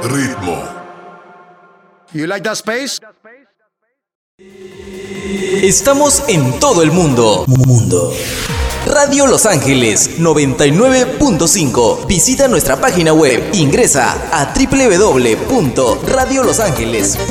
ritmo. You like that space? Estamos en todo el mundo. Radio Los Ángeles 99.5. Visita nuestra página web. Ingresa a www.radiolosangeles.com.